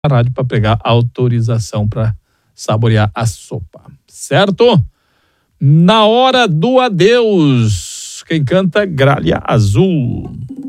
rádio para pegar autorização para saborear a sopa, certo? Na hora do adeus, quem canta Gralha Azul.